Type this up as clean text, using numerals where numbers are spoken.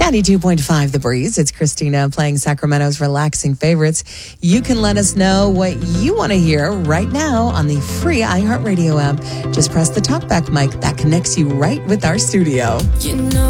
92.5 The Breeze. It's Christina playing Sacramento's relaxing favorites. You can let us know what you want to hear right now on the free iHeartRadio app. Just press the talkback mic that connects you right with our studio. You know